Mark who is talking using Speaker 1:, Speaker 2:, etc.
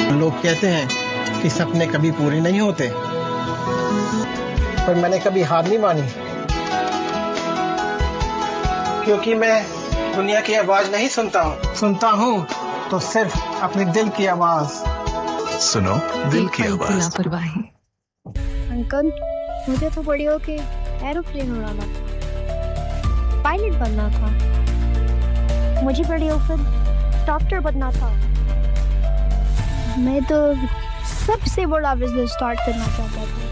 Speaker 1: लोग कहते हैं कि सपने कभी पूरे नहीं होते, पर मैंने कभी हार नहीं मानी, क्योंकि मैं दुनिया की आवाज नहीं सुनता हूँ तो सिर्फ अपने दिल की आवाज।
Speaker 2: सुनो दिल की आवाज।
Speaker 3: लापरवाही।
Speaker 4: अंकल, मुझे तो बड़ी होके एरोप्लेन उड़ाना था, पायलट बनना था। मुझे बड़ी होकर डॉक्टर बनना था। मैं तो सबसे बड़ा बिजनेस स्टार्ट करना चाहता था।